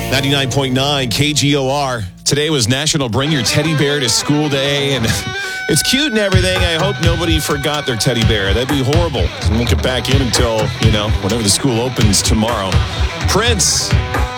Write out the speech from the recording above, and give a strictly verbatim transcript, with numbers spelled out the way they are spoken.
ninety-nine point nine K G O R. Today was National Bring Your Teddy Bear to School Day, and it's cute and everything. I hope nobody forgot their teddy bear. That'd be horrible. We won't get back in until, you know, whenever the school opens tomorrow. Prince,